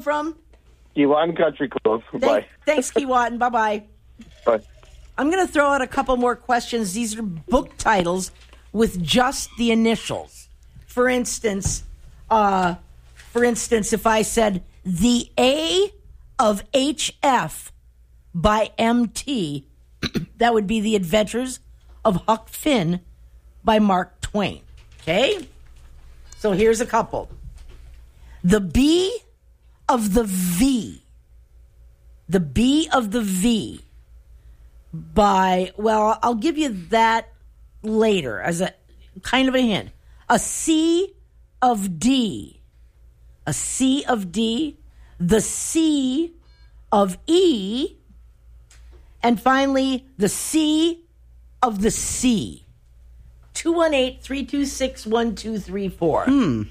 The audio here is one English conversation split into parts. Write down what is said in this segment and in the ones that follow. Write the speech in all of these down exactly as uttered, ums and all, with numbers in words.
from? Keewatin Country Club. Thank, Bye. Thanks, Keewatin. Bye-bye. Bye. I'm going to throw out a couple more questions. These are book titles with just the initials. For instance, uh, for instance, if I said The A of H F by M T, that would be The Adventures of Huck Finn by Mark Twain. Okay? So here's a couple. The B of the V. The B of the V by, well, I'll give you that later as a kind of a hint. A C of D. A C of D. The C of E. And finally, the C of the C. two one eight, three two six, one two three four. Hmm.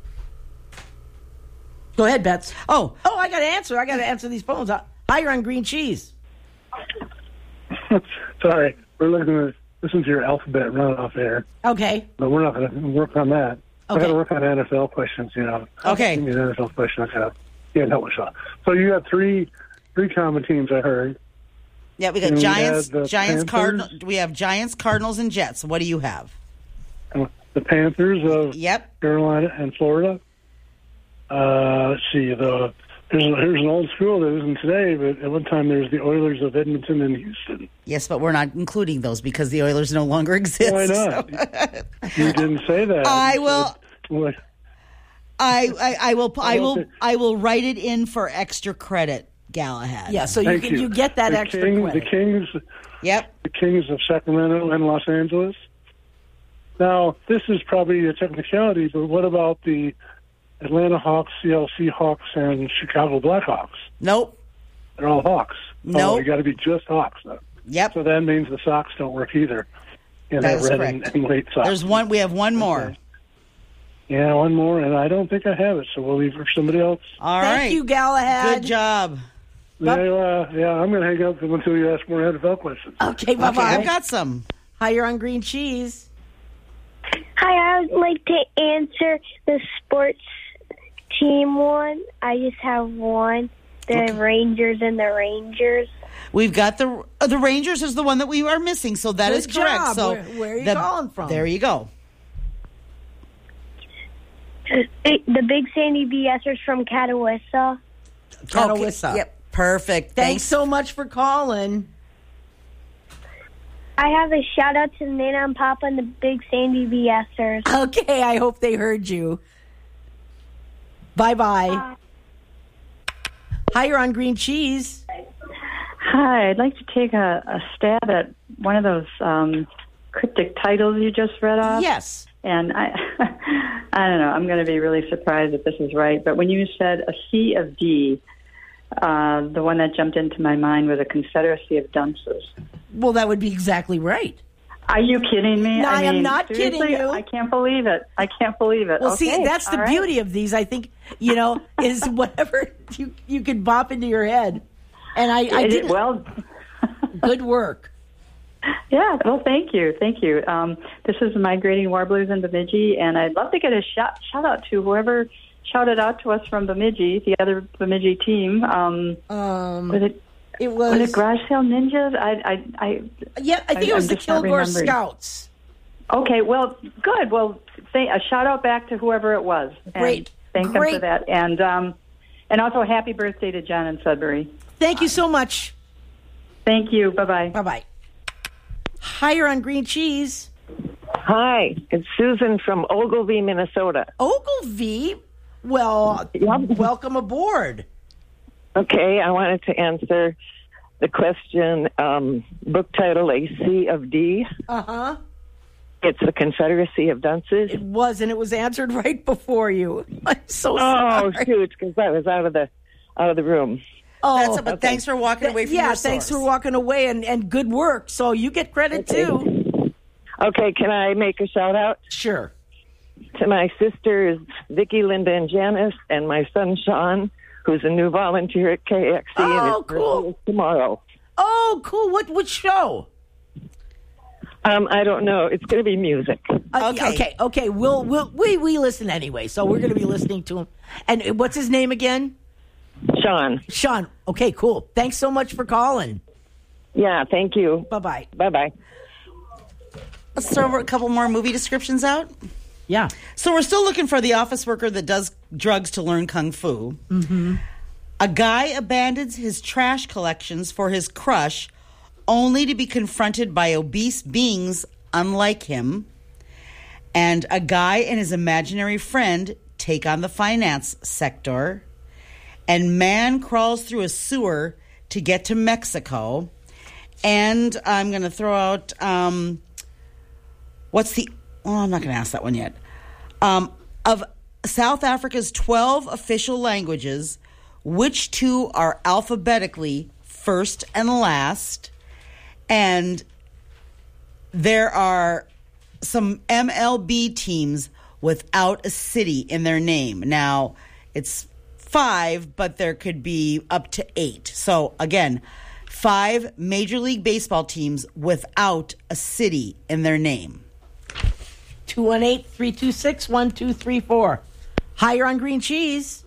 Go ahead, Bets. Oh. Oh, I got to answer. I got to answer these phones. Hi, you're on Green Cheese. Sorry, we're looking to listen to your alphabet run off there. Okay. But we're not going to work on that. Okay. I got to work on N F L questions, you know. Okay. Give me an N F L question. I got to yeah, help us out. So you got three three common teams, I heard. Yeah, we got And we Giants, had the Giants, Panthers. Cardinals. We have Giants, Cardinals, and Jets. What do you have? The Panthers of Yep. Carolina and Florida. Uh, let's see. The here's, here's an old school that isn't today, but at one time there was the Oilers of Edmonton and Houston. Yes, but we're not including those because the Oilers no longer exist. Why not? You didn't say that. I You will. said- what? I, I, I will. I will. Okay. I will write it in for extra credit, Galahad. Yeah, so you Thank can, you. you get that the extra King- credit. The Kings, Yep. the Kings of Sacramento and Los Angeles. Now, this is probably a technicality, but what about the Atlanta Hawks, Seattle Seahawks, and Chicago Blackhawks? Nope. They're all Hawks. Nope. Oh, you got to be just Hawks, though. Yep. So that means the Sox don't work either. And That I is red correct. and, and white Sox. There's one. We have one more. Okay. Yeah, one more, and I don't think I have it, so we'll leave it for somebody else. All right. Thank you, Galahad. Good job. Yeah, uh, yeah, I'm going to hang up until you ask more N F L questions. Okay, bye-bye. Okay, I've got some. Hi, you're on Green Cheese. Hi, I would like to answer the sports team one. I just have one. The Okay. Rangers and the Rangers. We've got the uh, the Rangers is the one that we are missing, so that Good is correct. job. So Where- where are you the- calling from? There you go. The Big Sandy BSers from Catawissa. Catawissa. Okay. Yep. Perfect. Thanks so much for calling. I have a shout out to Nana and Papa and the Big Sandy BSers. Okay, I hope they heard you. Bye-bye. Uh, Hi, you're on Green Cheese. Hi, I'd like to take a, a stab at one of those um, cryptic titles you just read off. Yes. And I, I don't know, I'm going to be really surprised if this is right, but when you said a C of D, uh, the one that jumped into my mind was a Confederacy of Dunces. Well, that would be exactly right. Are you kidding me? No, I am mean, not seriously? kidding you. I can't believe it. I can't believe it. Well, okay, see, that's the all right. beauty of these. I think, you know, is whatever you you can bop into your head. And I, I It- did well, good work. yeah, well, thank you. Thank you. Um, this is Migrating Warblers in Bemidji, and I'd love to get a shout, shout out to whoever shouted out to us from Bemidji, the other Bemidji team. Um, Um, was it it was, was it Garage Sale Ninjas? I, I, I, yeah, I think I- it was I'm the just not Kilgore remembering. Scouts. Okay, well, good. Well, th- a shout out back to whoever it was. And Great. Thank them Great. for that. And um, and also happy birthday to John in Sudbury. Thank you so much. Thank you. Bye-bye. Bye-bye. Higher on Green Cheese. Hi, it's Susan from Ogilvie, Minnesota. Ogilvie? Well, welcome aboard. Okay, I wanted to answer the question, um, book title, A C of D. Uh-huh. It's the Confederacy of Dunces. It was, and it was answered right before you. I'm so Oh, sorry. shoot, because I was out of the out of the room. Oh, That's it, but thanks for walking away from yeah, your thanks source. for walking away, and, and good work. So you get credit, Okay. too. Okay, can I make a shout out? Sure. To my sisters, Vicki, Linda, and Janice, and my son, Sean, who's a new volunteer at K X C. Oh, and his cool. birthday is tomorrow. Oh, cool. What what show? Um, I don't know. It's going to be music. Uh, Okay. okay, okay. We'll, we'll we we listen anyway, so we're going to be listening to him. And what's his name again? Sean. Sean. Okay, cool. Thanks so much for calling. Yeah, thank you. Bye-bye. Bye-bye. Let's throw a couple more movie descriptions out. Yeah. So we're still looking for the office worker that does drugs to learn kung fu. Mm-hmm. A guy abandons his trash collections for his crush, only to be confronted by obese beings unlike him. And a guy and his imaginary friend take on the finance sector. And man crawls through a sewer to get to Mexico. And I'm going to throw out, um, what's the, oh, I'm not going to ask that one yet. Um, of South Africa's twelve official languages, which two are alphabetically first and last? And there are some M L B teams without a city in their name. Now, it's five, but there could be up to eight. So, again, five Major League Baseball teams without a city in their name. two one eight, three two six, one two three four. Higher on green cheese.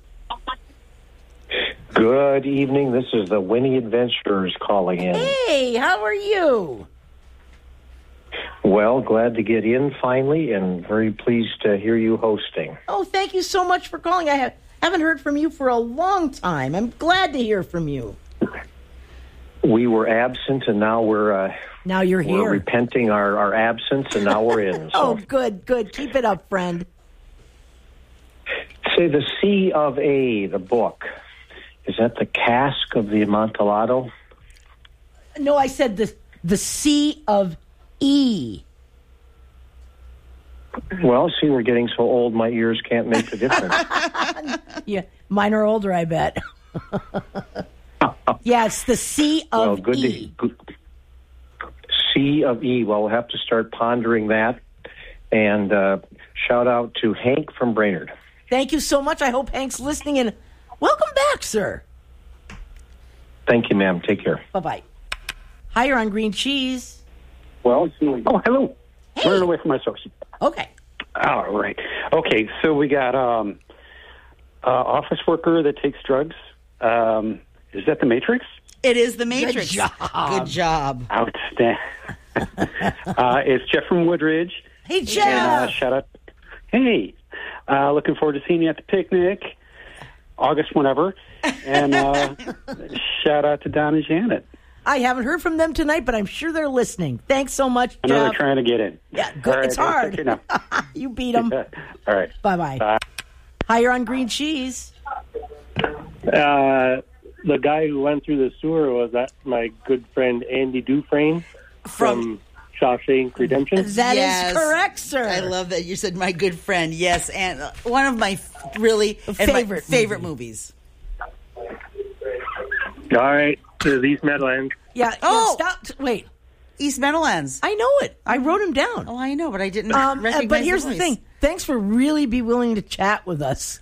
Good evening. This is the Winnie Adventurers calling in. Hey, how are you? Well, glad to get in finally and very pleased to hear you hosting. Oh, thank you so much for calling. I have, haven't heard from you for a long time. I'm glad to hear from you. We were absent and now we're uh, now you're we're here. repenting our, our absence and now we're in. So. Oh, good, good. Keep it up, friend. Say the Sea of A, the book. Is that the cask of the Amontillado? No, I said the the Sea of E. Well, see, we're getting so old, my ears can't make the difference. Yeah, mine are older, I bet. Yeah, it's the Sea of well, good E. To, good. Sea of E. Well, we'll have to start pondering that. And uh, shout out to Hank from Brainerd. Thank you so much. I hope Hank's listening, and welcome back, sir. Thank you, ma'am. Take care. Bye-bye. Higher on green cheese. Well, oh, hello. Hey. Running away from my source. Okay. All right. Okay, so we got um, uh, office worker that takes drugs. Um, is that the Matrix? It is the Matrix. Good job. Good job. Outstanding. uh, it's Jeff from Woodridge. Hey, Jeff. And, uh, shout out. Hey, uh, looking forward to seeing you at the picnic, August, whenever. And uh, shout out to Don and Janet. I haven't heard from them tonight, but I'm sure they're listening. Thanks so much, Jeff. I know they're trying to get in. Yeah, good. All right, It's guys, hard. take care now. You beat them. All right. Bye-bye. Bye. Higher on green cheese. Uh, the guy who went through the sewer was that my good friend Andy Dufresne from, from Shawshank Redemption. That Yes. is correct, sir. I love that you said my good friend. Yes, and uh, one of my f- really Favorite favorite movie. movies. All right, to these Meadowlands. Yeah. Oh! yeah, stop. Wait. East Meadowlands. I know it. I wrote him down. Oh, I know, but I didn't Um, recognize but here's the, voice. thing. Thanks for really be willing to chat with us.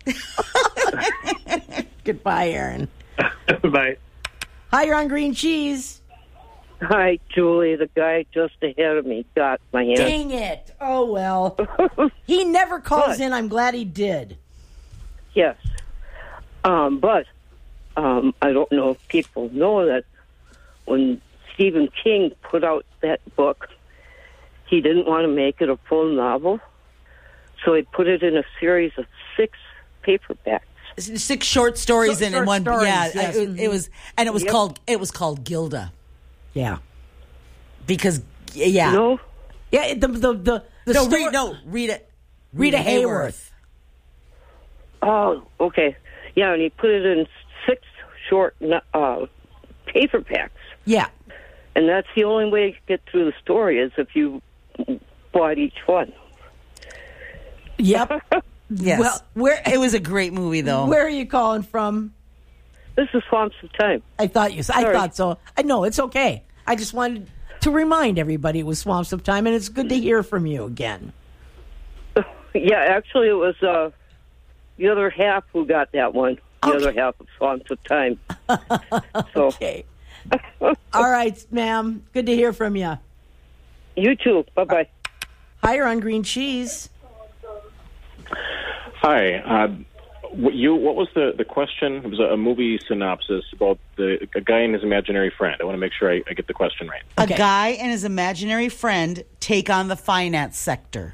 Goodbye, Aaron. Bye. Higher on green cheese. Hi, Julie. The guy just ahead of me got my hand. Dang it. Oh, well. He never calls But- in. I'm glad he did. Yes. Um, but um, I don't know if people know that when Stephen King put out that book, he didn't want to make it a full novel, so he put it in a series of six paperbacks. Six short stories Short- in, short in one. stories, yeah, yes. I- it, it was, and it was Yep. called. It was called Gilda Yeah. because yeah. No? Yeah, the the the, the no, story- read, no, read it. Rita Hayworth. Oh, okay. Yeah, and he put it in six short uh, paperbacks. Yeah. And that's the only way to get through the story is if you bought each one. Yep. Yes. Well, where It was a great movie, though. where are you calling from? This is Swamps of Time. I thought you. I Sorry. thought so. I know it's okay. I just wanted to remind everybody it was Swamps of Time, and it's good to hear from you again. Yeah, actually, it was uh, the other half who got that one. The Okay. other half of Swamps of Time. So, Okay. All right, ma'am. Good to hear from you. you too. Bye-bye. Higher on green cheese. Hi. Uh, what you what was the, the question? It was a, a movie synopsis about the a guy and his imaginary friend. I want to make sure I, I get the question right. Okay. A guy and his imaginary friend take on the finance sector.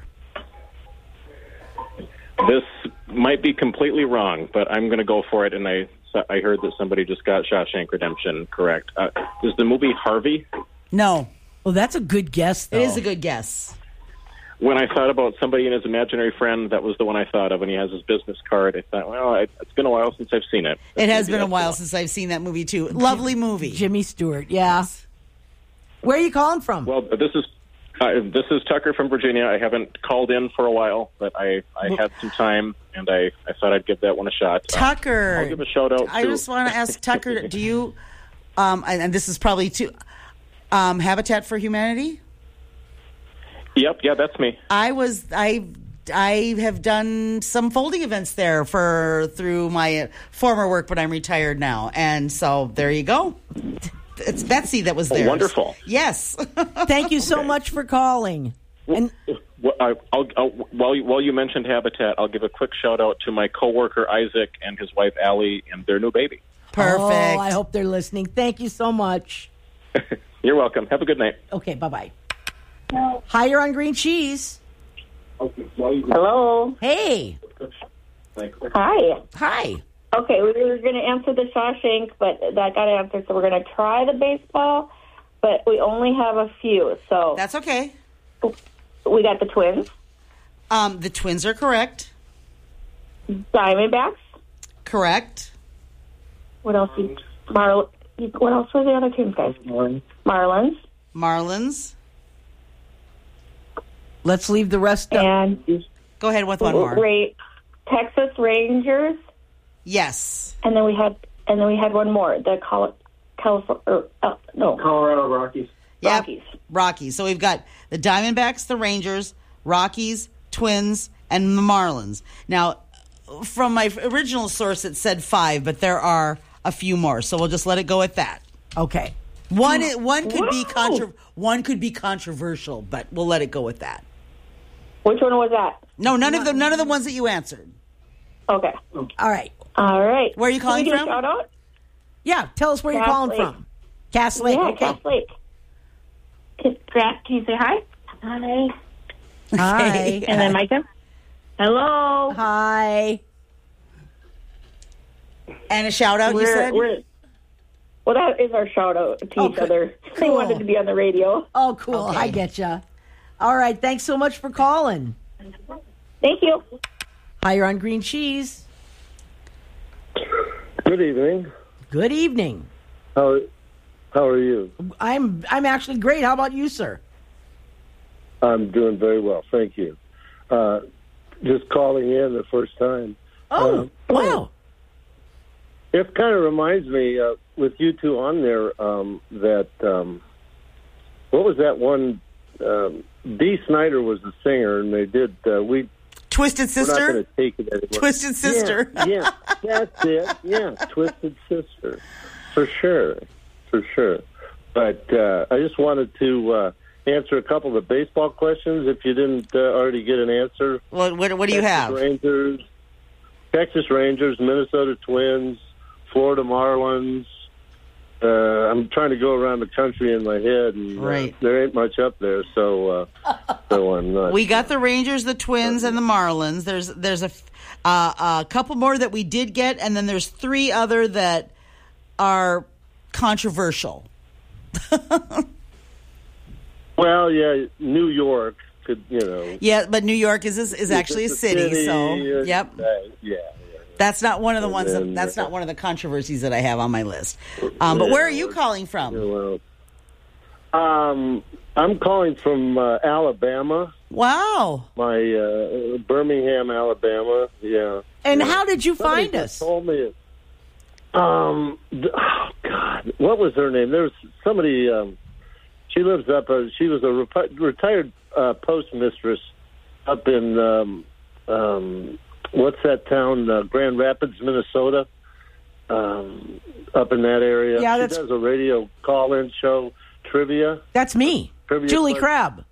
This might be completely wrong, but I'm going to go for it. And I I heard that somebody just got Shawshank Redemption correct. Uh, is the movie Harvey? No. Well, that's a good guess, though. It is a good guess. When I thought about somebody and his imaginary friend, that was the one I thought of. When he has his business card, I thought, well, I, it's been a while since I've seen it. It has been a while since I've seen that movie, too. Lovely movie. Jimmy Stewart, yeah. Where are you calling from? Well, this is uh, this is Tucker from Virginia. I haven't called in for a while, but I, I had some time, and I, I thought I'd give that one a shot. Tucker. Uh, I'll give a shout-out I to... just want to ask Tucker, do you, um, and, and this is probably too, um, Habitat for Humanity? Yep, yeah, that's me. I was I I have done some folding events there for through my former work, but I'm retired now, and so there you go. It's Betsy that was there. Oh, wonderful. Yes. Thank you so much for calling. And well, I, I'll, I'll, while you, while you mentioned Habitat, I'll give a quick shout out to my coworker Isaac and his wife Allie and their new baby. Perfect. Oh, I hope they're listening. Thank you so much. You're welcome. Have a good night. Okay, bye bye. Hi, you're on Green Cheese. Hello. Hey. Hi. Hi. Okay, we were going to answer the Shawshank, but that got answered, so we're going to try the baseball, but we only have a few, so... That's okay. We got the Twins. Um, the Twins are correct. Diamondbacks. Correct. What else? You, Mar- what else were the other teams, guys? Marlins. Marlins. Marlins. Let's leave the rest up. And go ahead with one more. Ra- Texas Rangers. Yes. And then we had, and then we had one more. The Col- California, or, uh, no, Colorado Rockies. Yep. Rockies. Rockies. So we've got the Diamondbacks, the Rangers, Rockies, Twins, and the Marlins. Now, from my original source, it said five, but there are a few more. So we'll just let it go at that. Okay. One, one could Wow. be contra- one could be controversial, but we'll let it go with that. Which one was that? No, none of the none of the ones that you answered. Okay. All right. All right. Where are you calling Can we do from? a shout out? Yeah, tell us where Cass you're calling Lake. from. Cass Lake. Yeah, okay. Cass Lake. Can, Grant, can you say hi? Hi. Hi. And then Micah? Hello. Hi. And a shout out, you We're- said? we're- Well, that is our shout out to Oh, each cool. other. They Cool. wanted to be on the radio. Oh, cool. Okay. I get ya. All right. Thanks so much for calling. Thank you. Hi, you're on Green Cheese. Good evening. Good evening. How how are you? I'm I'm actually great. How about you, sir? I'm doing very well, thank you. Uh, just calling in the first time. Oh, Um, wow. It kind of reminds me, uh, with you two on there, um, that um, what was that one? Um, Dee Snider was the singer, and they did. Uh, we Twisted we're not Sister? going to take it anymore. Twisted Sister. Yeah, yeah, that's it. Yeah, Twisted Sister, for sure, for sure. But uh, I just wanted to uh, answer a couple of the baseball questions. If you didn't uh, already get an answer, What, what, what do you Texas have? Rangers, Texas Rangers, Minnesota Twins, Florida Marlins. Uh, I'm trying to go around the country in my head, and Right. uh, there ain't much up there, so uh, so I'm not. We got the Rangers, the Twins, and the Marlins. There's there's a, f- uh, a couple more that we did get, and then there's three other that are controversial. Well, yeah, New York could, you know. Yeah, but New York is is, is actually a It's city, so uh, yep. uh, yeah. That's not one of the And ones. then, that, that's uh, not one of the controversies that I have on my list. Um, but where are you calling from? Yeah, well, um, I'm calling from uh, Alabama. Wow. My uh, Birmingham, Alabama. Yeah. And yeah. how did you Somebody find just us? Told me. Um. th- Oh God, what was her name? There was somebody. Um, she lives up. Uh, she was a rep- retired uh, postmistress up in. Um, um, what's that town? Uh, Grand Rapids, Minnesota. Um, up in that area. Yeah, she that's- does a radio call-in show, trivia. That's me, Trivia Julie question. Crabb.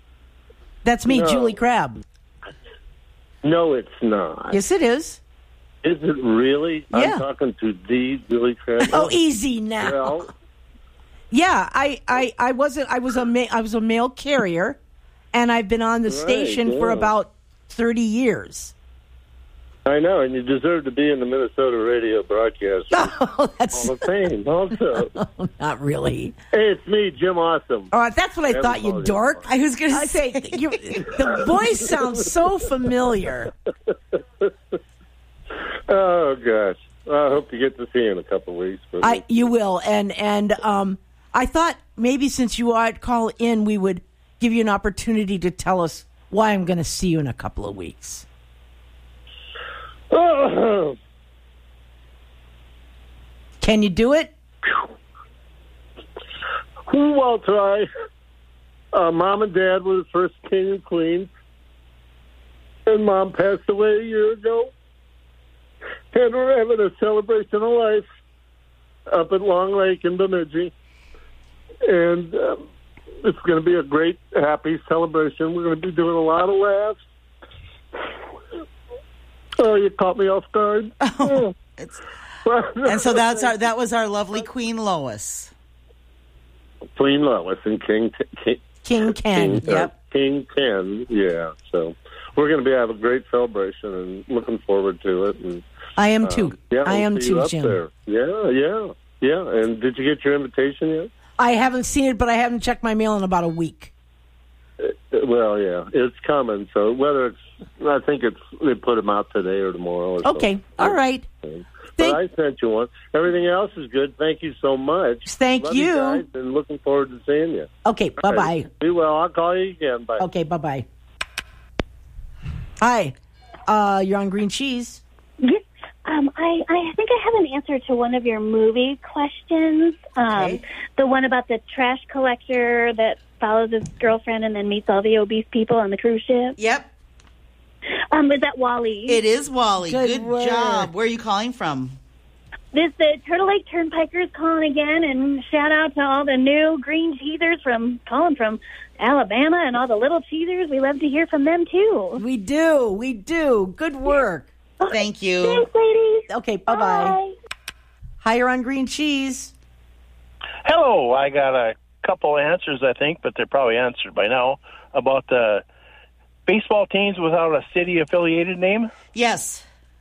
That's me, No. Julie Crabb. No, it's not. Yes, it is. Is it really? Yeah. I'm talking to the Billy Crandall. Oh, easy now. Well, yeah, I, I, I wasn't. I was a ma- I was a mail carrier, and I've been on the Right, station for yeah. about thirty years. I know, and you deserve to be in the Minnesota radio broadcast Oh, that's Hall of Fame also. oh, not really. Hey, it's me, Jim Awesome. Oh, that's what I Haven't thought, you called dork. I was going to I say you, the voice sounds so familiar. Oh, gosh. I hope you get to see you in a couple of weeks. But I you will, and and um, I thought maybe since you ought call in, we would give you an opportunity to tell us why I'm going to see you in a couple of weeks. Oh. Can you do it? Well, I'll try. Uh, Mom and Dad were the first king and queen, and Mom passed away a year ago. And we're having a celebration of life up at Long Lake in Bemidji. And um, it's going to be a great, happy celebration. We're going to be doing a lot of laughs. Oh, you caught me off guard. Oh, it's, and so that's our that was our lovely Queen Lois. Queen Lois and King King, King Ken. King, uh, Yep. King Ken, yeah. So we're going to be having a great celebration and looking forward to it. And I am too. Um, yeah, I we'll am see too, you up Jim. there. Yeah, yeah, yeah. And did you get your invitation yet? I haven't seen it, but I haven't checked my mail in about a week. Uh, well, yeah, it's coming. So whether it's, I think it's they put them out today or tomorrow. Or Okay, something. all right. But Thank- I sent you one. Everything else is good. Thank you so much. Thank Love you. guys, and looking forward to seeing you. Okay, All bye-bye. right. Be well. I'll call you again. Bye. Okay, bye-bye. Hi, uh, you're on Green Cheese. Yes. Um, I, I think I have an answer to one of your movie questions. Um, Okay. The one about the trash collector that follows his girlfriend and then meets all the obese people on the cruise ship. Yep, Um, is that Wally? it is Wally. Good Good, work. job. Where are you calling from? This the Turtle Lake Turnpikers calling again, and shout out to all the new green cheesers from calling from Alabama and all the little cheesers. We love to hear from them too. We do, we do. Good work. Thank you. Thanks, ladies. Okay, bye-bye. Bye. Hi, you're on Green Cheese. Hello, I got a couple answers, I think, but they're probably answered by now, about the baseball teams without a city-affiliated name. Yes.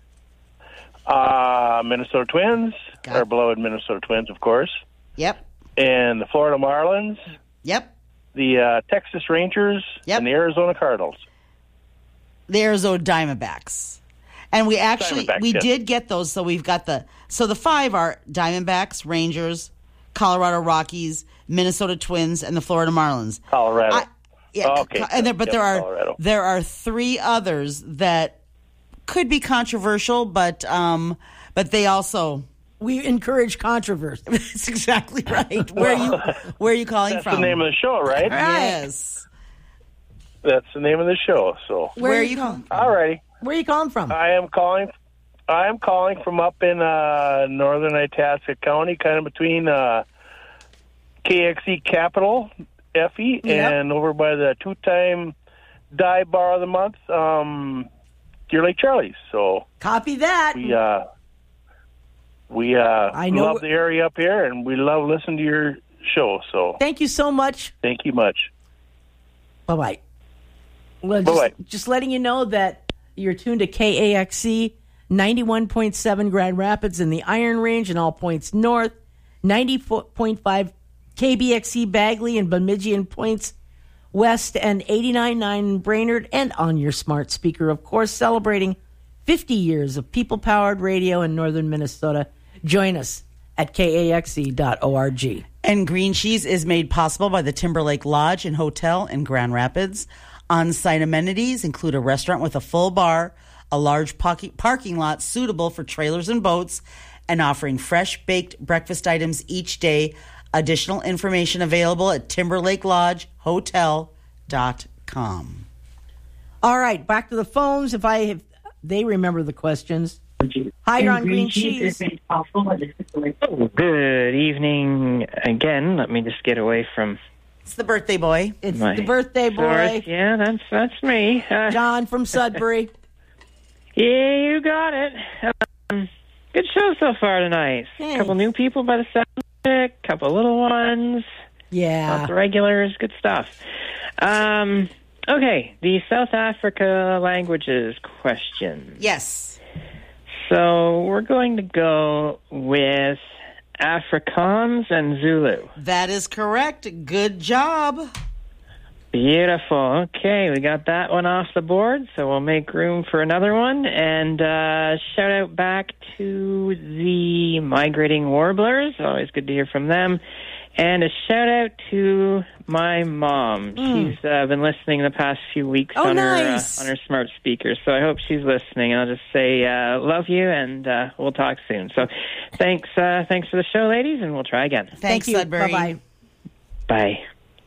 Uh, Minnesota Twins, Got our it. beloved Minnesota Twins, of course, Yep. and the Florida Marlins, Yep. the uh, Texas Rangers, Yep. and the Arizona Cardinals. The Arizona Diamondbacks. And we actually Diamondbacks, we yes. did get those, so we've got the so the five are Diamondbacks, Rangers, Colorado Rockies, Minnesota Twins, and the Florida Marlins. Colorado. I- Yeah, Oh, okay. co- and there, but Yep, there are Colorado. there are three others that could be controversial, but um, but they also We encourage controversy. that's exactly right. Where are you where are you calling That's from? the name of the show, right? Yes. That's the name of the show. So, Where, are you calling? all righty. Where are you calling from? I am calling. I am calling from up in uh, northern Itasca County, kind of between uh, K X E Capital, F E, Yep. and over by the two-time dive bar of the month, um, Deer Lake Charlie's. So Copy that. we uh, we uh, I know love wh- the area up here, and we love listening to your show. So Thank you so much. thank you much. Bye-bye. Well, just, Bye-bye. just letting you know that you're tuned to K A X E ninety-one point seven Grand Rapids in the Iron Range and all points north, ninety-four point five K B X E Bagley and Bemidji and points west, and eighty-nine point nine in Brainerd, and on your smart speaker, of course, celebrating fifty years of people-powered radio in northern Minnesota. Join us at K A X E dot org. And Green Cheese is made possible by the Timberlake Lodge and Hotel in Grand Rapids. On-site amenities include a restaurant with a full bar, a large parking parking lot suitable for trailers and boats, and offering fresh baked breakfast items each day. Additional information available at timberlake lodge hotel dot com. All right, back to the phones. If I have, they remember the questions. Hi, you're on Green Cheese. Good evening again. Let me just get away from. It's the birthday boy. It's my the birthday boy. source. Yeah, that's that's me. Uh, John from Sudbury. yeah, you got it. Uh, good show so far tonight. A couple new people by the sound of it, a couple little ones. Yeah. Lots of regulars. Good stuff. Um, okay, the South Africa languages question. Yes. So we're going to go with Afrikaans and Zulu. That is correct. Good job. Beautiful. Okay, we got that one off the board, so we'll make room for another one. And uh, shout out back to the Migrating Warblers. Always good to hear from them. And a shout out to my mom. Mm. She's uh, been listening the past few weeks oh, on nice. her uh, on her smart speaker. So I hope she's listening. And I'll just say uh, love you, and uh, we'll talk soon. So thanks, uh, thanks for the show, ladies, and we'll try again. Thanks, Thank you. Sudbury. Bye-bye. Bye.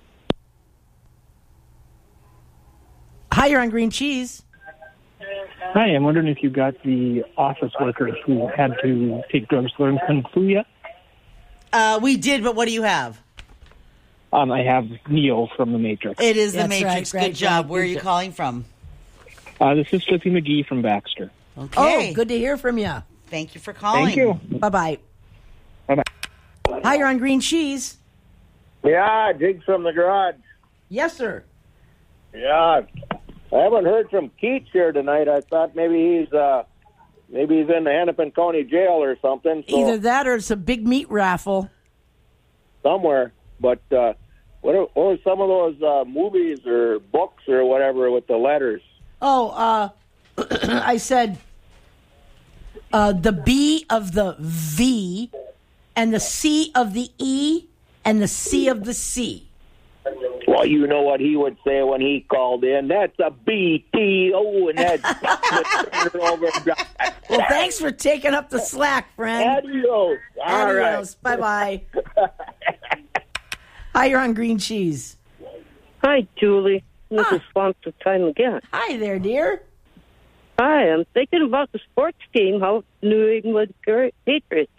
Hi, you're on Green Cheese. Hi, I'm wondering if you got the office workers who had to take drugs to learn Kung Fu yet? Uh, we did, but what do you have? Um, I have Neo from The Matrix. It is The That's Matrix. right, Good right, job. right. Where are Good you job. calling from? Uh, this is Slippy McGee from Baxter. Okay. Oh, good to hear from you. Thank you for calling. Thank you. Bye-bye. Bye-bye. Hi, you're on Green Cheese. Yeah, Jigs from the garage. Yes, sir. Yeah, I haven't heard from Keats here tonight. I thought maybe he's uh, maybe he's in the Hennepin County Jail or something. So Either that or it's a big meat raffle. somewhere. But uh, what are, what are some of those uh, movies or books or whatever with the letters? Oh, uh, I said uh, the B of the V and the C of the E and the C of the C. Well, you know what he would say when he called in. That's a B T O, and that's over. Well, thanks for taking up the slack, friend. Adios. All right. Adios. Bye-bye. Hi, you're on Green Cheese. Hi, Julie. This Ah. is sponsor time again. Hi there, dear. Hi, I'm thinking about the sports team, how New England Patriots.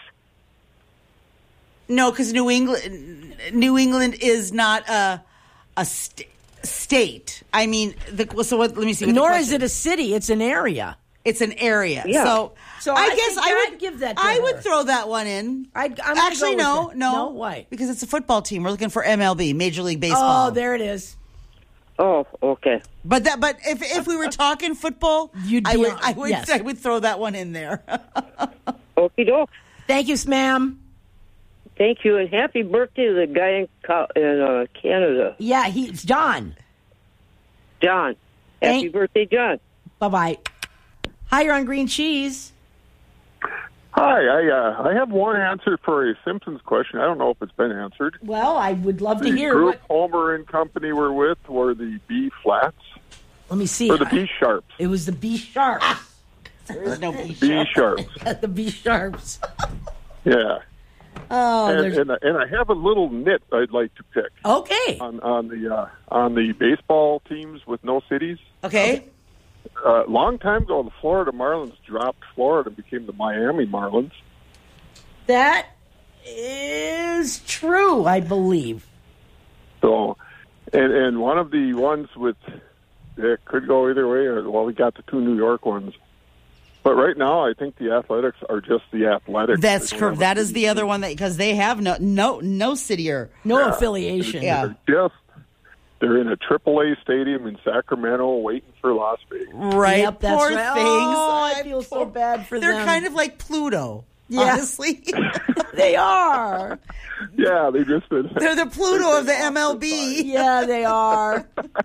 No, because New England, New England is not a a st- state. I mean, the, so what? Let me see. What Nor the is it a city; it's an area. It's an area. Yeah. So, So I, I guess think I I'd would give that to I her. would throw that one in. I'd, I'm gonna Actually, go no, with that. no, no. Why? Because it's a football team. We're looking for M L B, Major League Baseball. Oh, there it is. Oh, okay. But that, but if if we were talking football, You'd I be would on- I would yes. I would throw that one in there. Okie doke. Thank you, ma'am. Thank you, and happy birthday to the guy in, Co- in uh, Canada, Yeah, he's John. John. Happy Thank- birthday, John. Bye-bye. Hi, you're on Green Cheese. Hi, I uh, I have one answer for a Simpsons question. I don't know if it's been answered. Well, I would love to The hear group what. Homer and company were with were the B flats Let me see. or the B sharps. It was the B sharps. There is no B B sharps. the B sharps. Yeah. Oh, and, there's... and and I have a little nit I'd like to pick okay. on on the uh, on the baseball teams with no cities. Okay. A uh, long time ago, the Florida Marlins dropped Florida and became the Miami Marlins. That is true, I believe. So, and and one of the ones with it could go either way. Or, well, we got the two New York ones, but right now I think the Athletics are just the Athletics. That's They don't correct. have That a is the other one that because they have no no no city or No Yeah. affiliation. Yeah. They're just they're in a triple A stadium in Sacramento, waiting for Las Vegas. right. Yep, that's Poor right. things. Oh, I I'm feel so bad for They're them. kind of like Pluto. Yeah. Honestly, They are. Yeah, they just did. they're the Pluto of the M L B. Yeah, they are.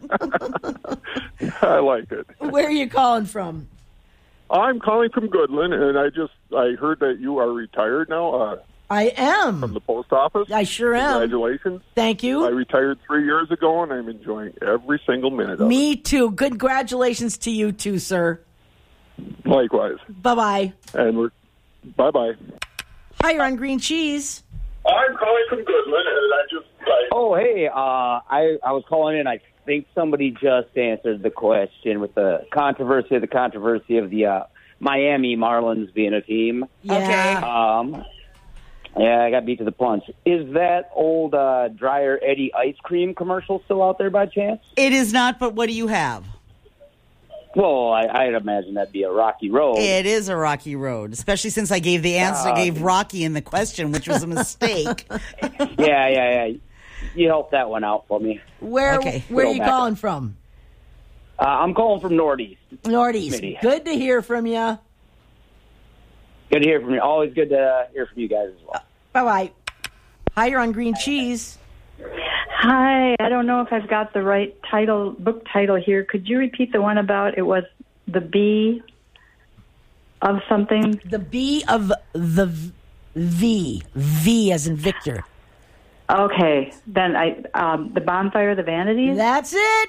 I like it. Where are you calling from? I'm calling from Goodland, and I just I heard that you are retired now uh, I am. from the post office. I sure am. Congratulations. Thank I you. retired three years ago, and I'm enjoying every single minute of Me too. Congratulations to you too, sir. it. Likewise. Bye-bye. And we're bye-bye. Hi, you're on Green Cheese. I'm calling from Goodland, and I just I, Oh, hey, uh, I, I was calling in. I think somebody just answered the question with the controversy of the controversy of the uh, Miami Marlins being a team. Yeah. Um, yeah, I got beat to the punch. Is that old uh, Dryer Eddie ice cream commercial still out there by chance? It is not. But what do you have? Well, I, I'd imagine that'd be a rocky road. It is a rocky road, especially since I gave the answer, Uh, gave Rocky in the question, which was a mistake. yeah, yeah, yeah. You helped that one out for me. Where Okay. where are Go you back calling up. from? Uh, I'm calling from Northeast. Northeast. Smitty. Good to hear from you. Good to hear from you. Always good to hear from you guys as well. Bye-bye. Hi, you're on Green Cheese. Hi, I don't know if I've got the right title, book title here. Could you repeat the one about it was the bee of something? The bee of the V. V as in Victor. Okay, then I um, the bonfire of the vanities. That's it.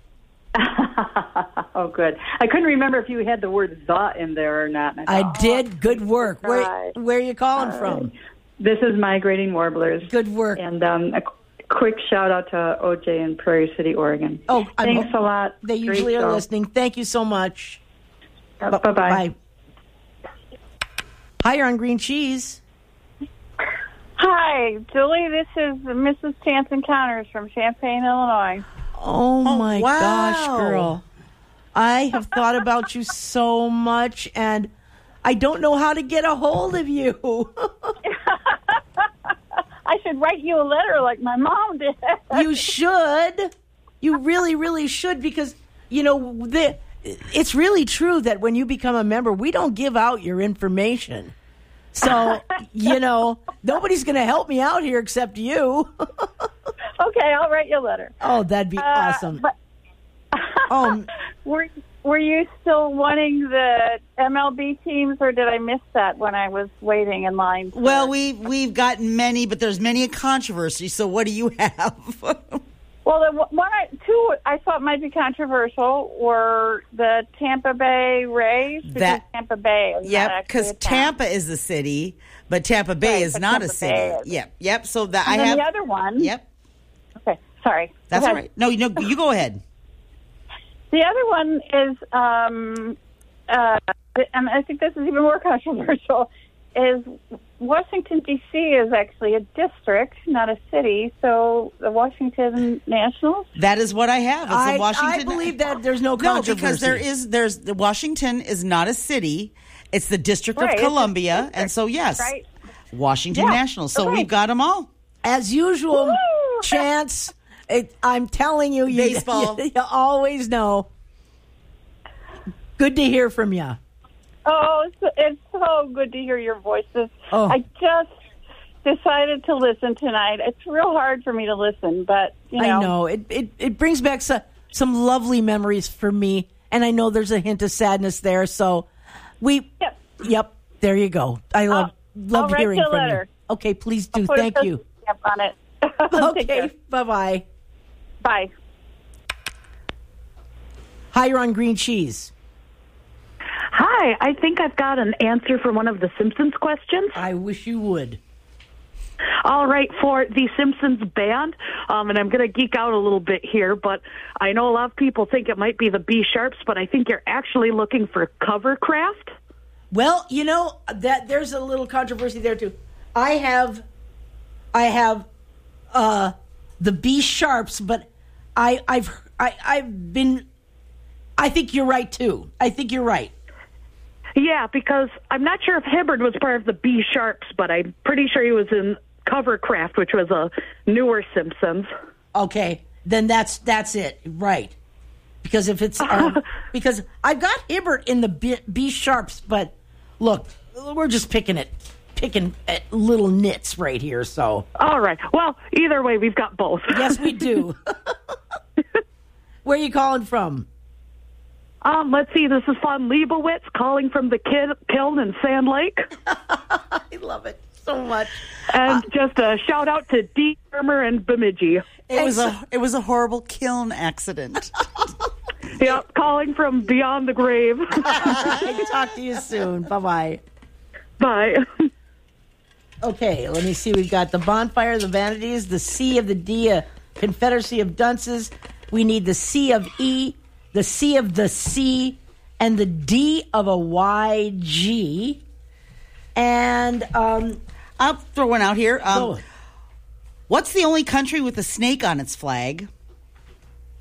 Oh, good. I couldn't remember if you had the word "the" in there or not. and I, I thought, did. Good work. Where Right. where are you calling All from? right. This is Migrating Warblers. Good work. And um, a qu- quick shout out to O J in Prairie City, Oregon. Oh, I'm thanks ho- a lot. They Great usually are show. listening. Thank you so much. Uh, Bu- bye-bye. Bye. Hi, you're on Green Cheese. Hi, Julie. This is Missus Chance Encounters from Champaign, Illinois. Oh, my wow. gosh, girl. I have thought about you so much, and I don't know how to get a hold of you. I should write you a letter like my mom did. You should. You really, really should, because, you know, the, it's really true that when you become a member, we don't give out your information. So, you know, nobody's going to help me out here except you. Okay, I'll write you a letter. Oh, that'd be Uh, awesome. but- um, Were Were you still wanting the M L B teams, or did I miss that when I was waiting in line? for- Well, we we've gotten many, but there's many a controversy. So what do you have? Well, the one I, two I thought might be controversial were the Tampa Bay Rays. Because That- Tampa Bay. Is not Yep, actually because a town. Tampa is a city, but Tampa Bay Right, is but not Tampa a city. Bay is. Yep, yep. So that And I then have. the other one. Yep, Okay, sorry. that's Go all ahead. right. No, you know, you go ahead. The other one is, um, uh, and I think this is even more controversial, is Washington, D C is actually a district, not a city. So the Washington Nationals? That is what I have. It's I, the Washington. I believe that there's no No, controversy. because there is. There's the Washington is not a city. It's the District Right, of it's a Columbia, district, and so yes, right? Washington Yeah, Nationals. So okay. we've got them all. As usual, Woo! Chance, it, I'm telling you, you, Baseball. you, you always know. Good to hear from you. Oh, it's, it's so good to hear your voices. Oh. I just decided to listen tonight. It's real hard for me to listen, but, you know. I know. It, it, it brings back so, some lovely memories for me, and I know there's a hint of sadness there. So we, Yep. yep, there you go. I love, love I'll write hearing you a from letter. you. Okay, please do. I'll put a Thank you. stamp on it. Take Okay, care. bye-bye. Bye. Hi, you're on Green Cheese. Hi, I think I've got an answer for one of the Simpsons questions. I wish you would. All right, for the Simpsons band, um, and I'm going to geek out a little bit here, but I know a lot of people think it might be the B Sharps, but I think you're actually looking for Covercraft. Well, you know that there's a little controversy there too. I have, I have, uh, the B Sharps, but I, I've, I, I've been. I think you're right too. I think you're right. Yeah, because I'm not sure if Hibbard was part of the B Sharps, but I'm pretty sure he was in Covercraft, which was a newer Simpsons. Okay, then that's that's it, right? Because if it's um, because I've got Hibbert in the B, B Sharps, but look, we're just picking it, picking at little nits right here. So All right. Well, either way, we've got both. yes, we do. Where are you calling from? Um, let's see. This is Von Leibowitz calling from the kid, kiln in Sand Lake. I love it so much. And just a shout out to Dee Farmer and Bemidji. It was a it was a horrible kiln accident. Yep, calling from beyond the grave. Talk to you soon. Bye-bye. Bye. Okay, let me see. We've got the Bonfire, the Vanities, the C of the D, a Confederacy of Dunces. We need the C of E, the C of the C, and the D of a Y G. And um, I'll throw one out here. Um, oh. What's the only country with a snake on its flag?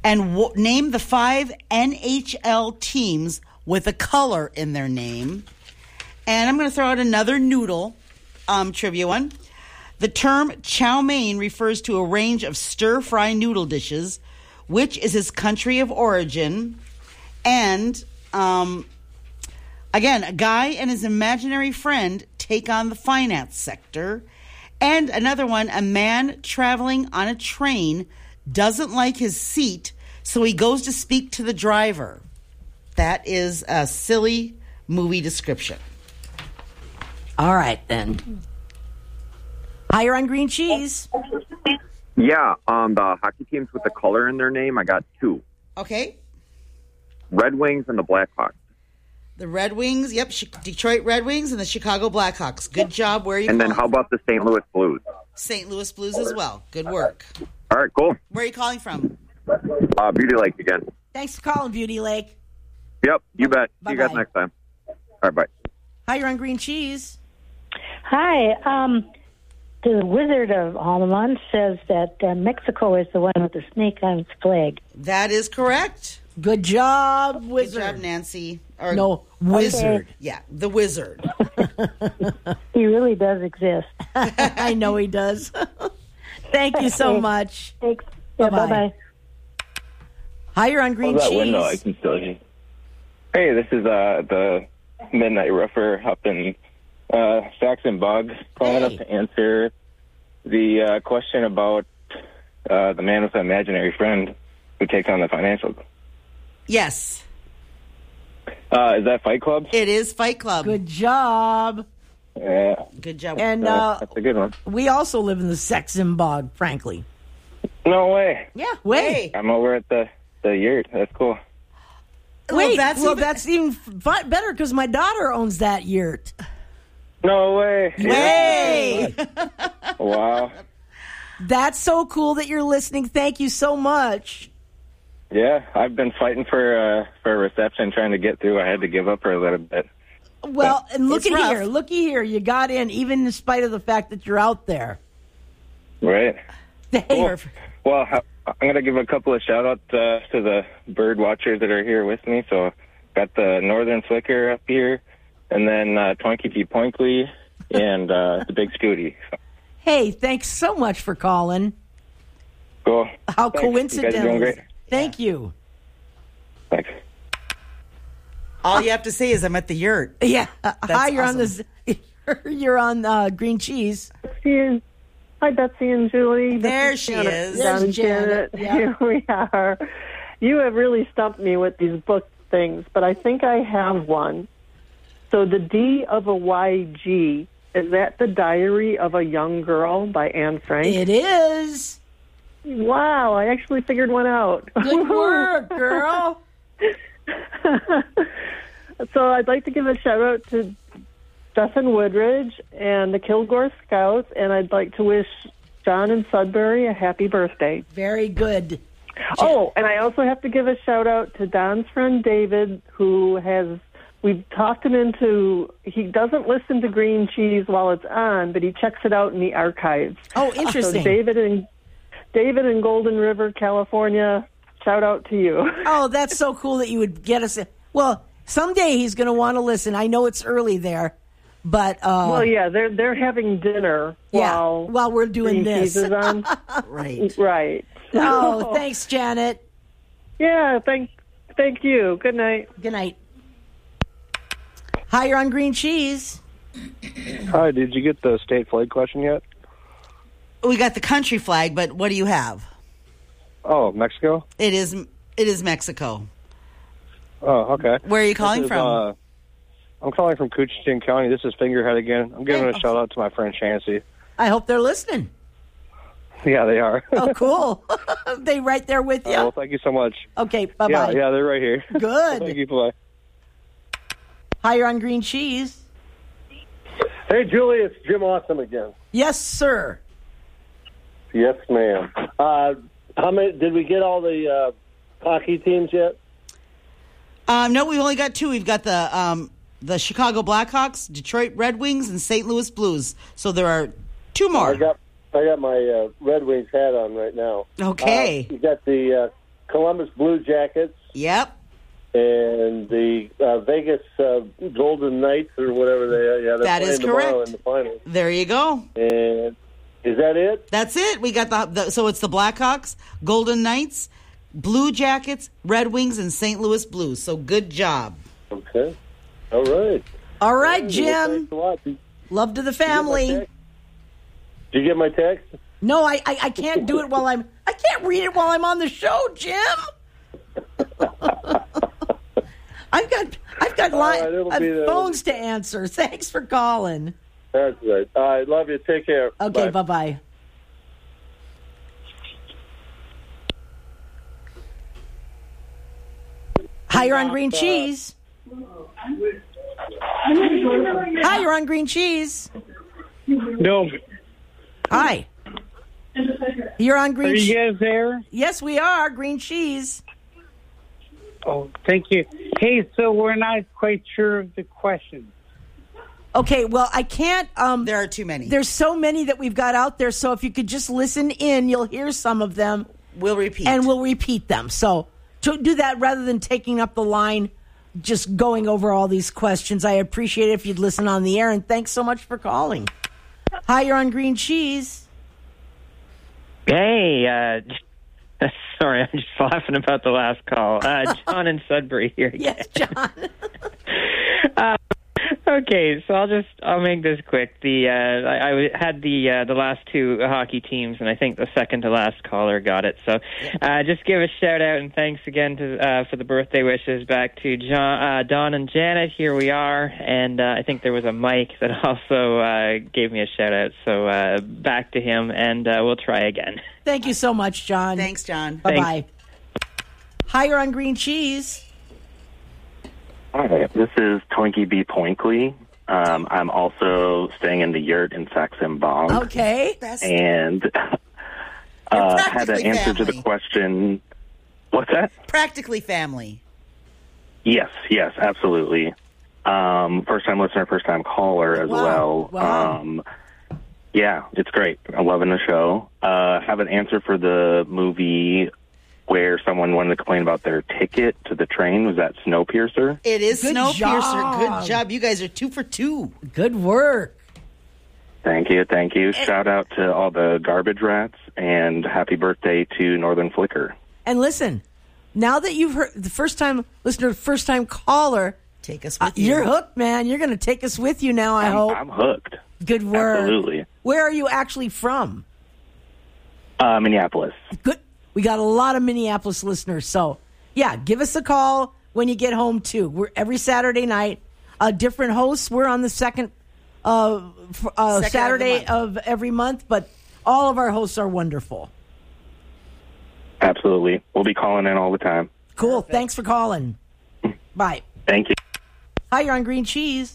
And w- name the five N H L teams with a color in their name. And I'm going to throw out another noodle um, trivia one. The term chow mein refers to a range of stir-fry noodle dishes. Which is his country of origin? And, um, again, a guy and his imaginary friend take on the finance sector. And another one, a man traveling on a train doesn't like his seat, so he goes to speak to the driver. That is a silly movie description. All right, then. Higher on green cheese. Yeah, um, the hockey teams with the color in their name, I got two. Okay. Red Wings and the Blackhawks. The Red Wings, yep, Ch- Detroit Red Wings and the Chicago Blackhawks. Good job. Where are you And then calling how about the Saint Louis Blues? Saint Louis Blues as well. Good work. All right, cool. Where are you calling from? Uh, Beauty Lake again. Thanks for calling, Beauty Lake. Yep, you bet. See you guys Bye-bye. next time. All right, bye. Higher on green cheese. Hi. Um, the Wizard of Almond says that uh, Mexico is the one with the snake on its flag. That is correct. Good job, Wizard. Good job, Nancy. Or No, Wizard. Yeah, the Wizard. He really does exist. I know he does. Thank you so Okay. much. Thanks. Yeah, Bye-bye. bye-bye. Higher on green Close that cheese. window, I can still hear. Hey, this is uh, the Midnight Rougher up in uh, Saxon Bog, calling up to answer the uh, question about uh, the man with an imaginary friend who takes on the financial. Yes. Uh, is that Fight Club? It is Fight Club. Good job. Yeah. Good job. And Uh, uh, that's a good one. we also live in the Saxon Bog, frankly. No way. Yeah, way. I'm over at the, the yurt. That's cool. Wait, that's well, even- that's even f- better because my daughter owns that yurt. No way. Way. Wow. That's so cool that you're listening. Thank you so much. Yeah, I've been fighting for uh, for a reception, trying to get through. I had to give up for a little bit. Well, and look It's at rough. here. Looky here. You got in, even in spite of the fact that you're out there. Right. Hey, Cool. Well, ha- I'm going to give a couple of shout outs uh, to the bird watchers that are here with me. So, got the Northern Flicker up here, and then uh, Twinkie T. Poinkley, and uh, the Big Scooty. So, hey, thanks so much for calling. cool. How Thanks. You guys are coincidental. doing great. Thank you. Thanks. All you have to say is I'm at the yurt. Yeah. Uh, That's hi, you're awesome. on the you're on uh, green cheese. Betsy. Hi, Betsy and Julie. This There is she Janet. is. John There's and Janet. Yeah. Here we are. You have really stumped me with these book things, but I think I have one. So the D of a Y G, is that The Diary of a Young Girl by Anne Frank? It is. Wow, I actually figured one out. Good work, girl. So I'd like to give a shout out to Stephen Woodridge and the Kilgore Scouts, and I'd like to wish John and Sudbury a happy birthday. Very good. Oh, and I also have to give a shout out to Don's friend David, who has, we've talked him into, he doesn't listen to Green Cheese while it's on, but he checks it out in the archives. Oh, interesting. So David in, David in Golden River, California, shout out to you. Oh, that's so cool that you would get us. Well, someday he's going to want to listen. I know it's early there, but uh, Well, yeah, they're they're having dinner yeah, while while we're doing Green this. Cheese is on. Right. Right. Oh, thanks, Janet. Yeah, thank thank you. Good night. Good night. Hi, you're on green cheese. Hi, did you get the state flag question yet? We got the country flag, but what do you have? Oh, Mexico? It is it is Mexico. Oh, okay. Where are you This calling is, from? Uh, I'm calling from Coochin County. This is Fingerhead again. I'm giving a shout out to my friend Chancy. I hope they're listening. Yeah, they are. Oh, cool. They right there with you. Oh, well, thank you so much. Okay, bye Yeah, bye. yeah, they're right here. Good. Thank you. Bye. Hi, you're on green cheese. Hey, Julie, it's Jim Awesome again. Yes, sir. Yes, ma'am. Uh, how many did we get all the uh, hockey teams yet? Um, no, we've only got two. We've got the um, the Chicago Blackhawks, Detroit Red Wings, and Saint Louis Blues. So there are two more. I got I got my uh, Red Wings hat on right now. Okay. Uh, you got the uh, Columbus Blue Jackets. Yep. And the uh, Vegas uh, Golden Knights or whatever they are. Yeah, they're That playing is tomorrow correct. in the finals. There you go. And is that it? That's it. We got the, the so it's the Blackhawks, Golden Knights, Blue Jackets, Red Wings, and Saint Louis Blues. So good job. Okay. All right. All right, Well, Jim. thanks a lot. Did Love to the family. you get my text? No, I, I I can't do it while I'm. I can't read it while I'm on the show, Jim. I've got I've got All line, right, it'll I've be there. phones to answer. Thanks for calling. That's right. All right. Love you. Take care. Okay, bye bye. Hi, you're on green cheese. Hi, you're on green cheese. No. Hi. You're on green Are you cheese. guys there? Yes, we are. Green cheese. Oh, thank you. Hey, so we're not quite sure of the question. Okay, well, I can't. Um, there are too many. There's so many that we've got out there. So if you could just listen in, you'll hear some of them. We'll repeat. And we'll repeat them. So to do that rather than taking up the line, just going over all these questions, I appreciate it if you'd listen on the air. And thanks so much for calling. Hi, you're on green cheese. Hey, uh, sorry, I'm just laughing about the last call. Uh, John in Sudbury here. Yes, John. uh, okay, so I'll just I'll make this quick. The uh, I, I had the uh, the last two hockey teams, and I think the second to last caller got it. So, uh, just give a shout out and thanks again to uh, for the birthday wishes back to John, uh, Don, and Janet. Here we are, and uh, I think there was a Mike that also uh, gave me a shout out. So uh, back to him, and uh, we'll try again. Thank you so much, John. Thanks, John. Bye bye. Hi, you're on green cheese. Hi, this is Twinkie B. Poinkley. Um, I'm also staying in the yurt in Saxon Bog. Okay. And uh, had an answer to the family. question. What's that? Practically family. Yes, yes, absolutely. Um, first time listener, first time caller as Wow. well. Wow. Um, yeah, it's great. I'm loving the show. Uh, have an answer for the movie where someone wanted to complain about their ticket to the train. Was that Snowpiercer? It is Good Snowpiercer. job. Good job. You guys are two for two. Good work. Thank you, thank you. Shout out to all the garbage rats, and happy birthday to Northern Flicker. And listen, now that you've heard the first time listener, first time caller, take us uh, with you. You're hooked, man. You're going to take us with you now, I I'm, hope. I'm hooked. Good work. Absolutely. Where are you actually from? Uh, Minneapolis. Good. We got a lot of Minneapolis listeners. So, yeah, give us a call when you get home, too. We're every Saturday night. Uh, different hosts. We're on the second, uh, f- uh, Second Saturday of of every month, but all of our hosts are wonderful. Absolutely. We'll be calling in all the time. Cool. Thanks for calling. Bye. Thank you. Hi, you're on green cheese.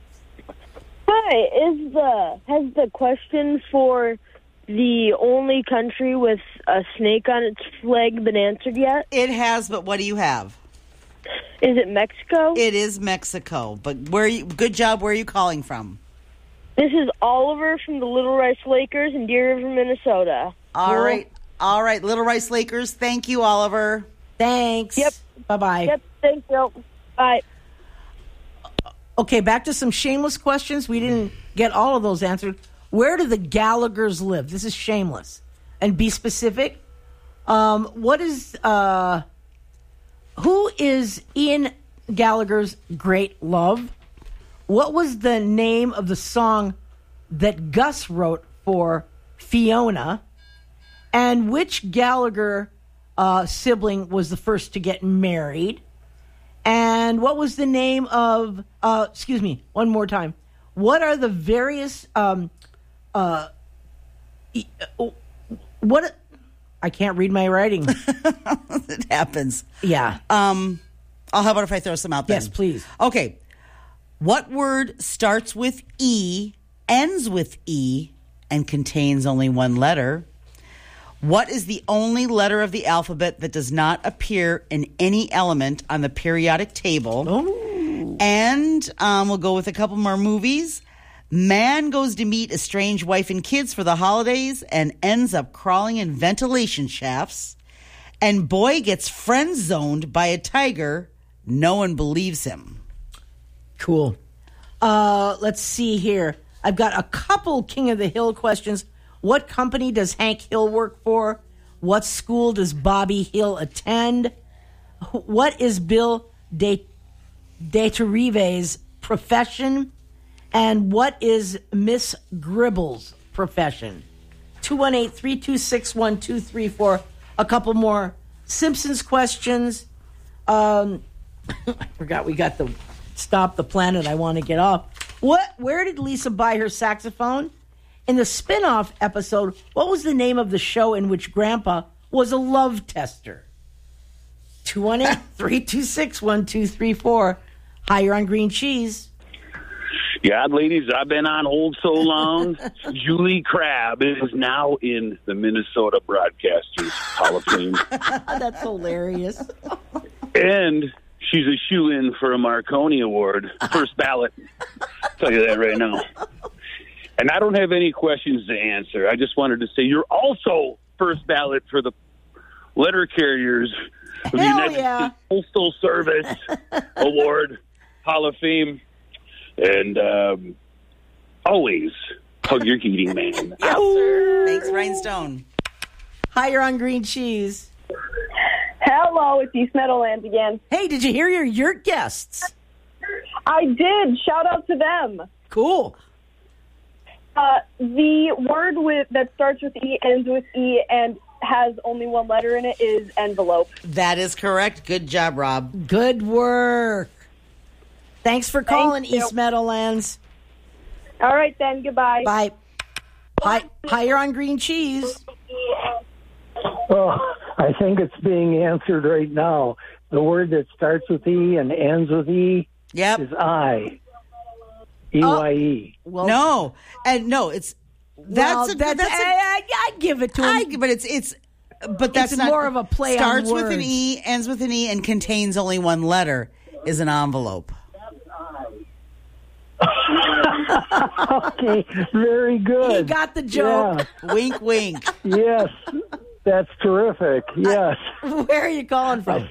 Hi, is the has the question for the only country with a snake on its flag been answered yet? It has, but what do you have? Is it Mexico? It is Mexico, but where? Are you, good job. Where are you calling from? This is Oliver from the Little Rice Lakers in Deer River, Minnesota. All right, all right, Little Rice Lakers. Thank you, Oliver. Thanks. Yep. Bye bye. Yep. Thank you. Bye. Okay, back to some shameless questions. We didn't get all of those answered. Where do the Gallaghers live? This is shameless. And be specific. Um, what is, uh, who is Ian Gallagher's great love? What was the name of the song that Gus wrote for Fiona? And which Gallagher uh, sibling was the first to get married? And what was the name of, uh, excuse me, one more time. What are the various, um, uh, e- uh, what, I can't read my writing. It happens. Yeah. Um, oh, how about if I throw some out there? Yes, please. Okay. What word starts with E, ends with E, and contains only one letter? What is the only letter of the alphabet that does not appear in any element on the periodic table? Oh. And um, we'll go with a couple more movies. Man goes to meet a strange wife and kids for the holidays and ends up crawling in ventilation shafts. And boy gets friend zoned by a tiger. No one believes him. Cool. Uh, let's see here. I've got a couple King of the Hill questions. What company does Hank Hill work for? What school does Bobby Hill attend? What is Bill De Deterive's profession? And what is Miss Gribble's profession? two one eight, three two six, one two three four. A couple more Simpsons questions. Um, I forgot we got the Stop the Planet. I want to get off. What? Where did Lisa buy her saxophone? In the spin-off episode, what was the name of the show in which Grandpa was a love tester? two one eight, three two six, one two three four. Higher on green cheese. Yeah, ladies, I've been on hold so long. Julie Crabb is now in the Minnesota Broadcasters Hall of Fame. That's hilarious. And she's a shoo-in for a Marconi Award. First ballot. I'll tell you that right now. And I don't have any questions to answer. I just wanted to say you're also first ballot for the letter carriers of the Hell United yeah. States Postal Service Award Hall of Fame. And um, always hug your heating man. Yes, sir. Thanks, Rhinestone. Higher on green cheese. Hello, it's East Meadowlands again. Hey, did you hear your yurt guests? I did. Shout out to them. Cool. Uh, the word with that starts with E, ends with E, and has only one letter in it is envelope. That is correct. Good job, Rob. Good work. Thanks for calling, Thank you. East Meadowlands. All right, then. Goodbye. Bye. Hi, higher on green cheese. Oh, I think it's being answered right now. The word that starts with E and ends with E yep. is I. E Y E. Well, no, and no, it's that's well, a, that's, that's a, I, I, I give it to him. I, but it's it's but that's It's not more of a play on starts with an words. E, ends with an E, and contains only one letter. Is an envelope. Okay, very good. He got the joke. Yeah. Wink, wink. Yes, that's terrific. Yes. Where are you calling from?